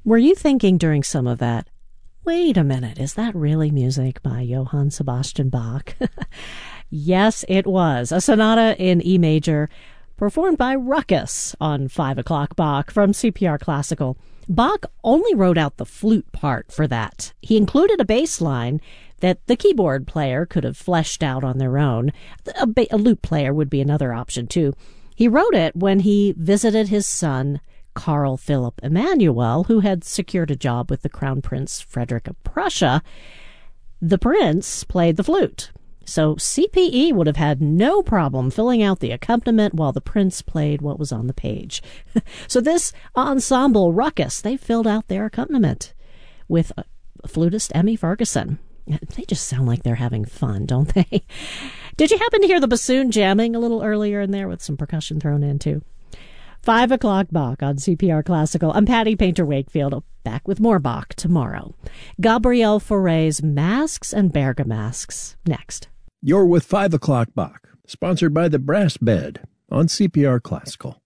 Were you thinking during some of that, wait a minute, is that really music by Johann Sebastian Bach? Yes, it was. A sonata in E major, performed by Ruckus on 5 o'clock Bach from CPR Classical. Bach only wrote out the flute part for that. He included a bass line that the keyboard player could have fleshed out on their own. A lute player would be another option, too. He wrote it when he visited his son, Carl Philipp Emanuel, who had secured a job with the Crown Prince Frederick of Prussia. The prince played the flute, so CPE would have had no problem filling out the accompaniment while the prince played what was on the page. So this ensemble, Ruckus, they filled out their accompaniment with flutist Emmy Ferguson. They just sound like they're having fun, don't they? Did you happen to hear the bassoon jamming a little earlier in there with some percussion thrown in, too? 5 o'clock Bach on CPR Classical. I'm Patty Painter-Wakefield. Back with more Bach tomorrow. Gabriel Fauré's Masks and Bergamasques next. You're with 5 o'clock Bach, sponsored by the Brass Bed on CPR Classical.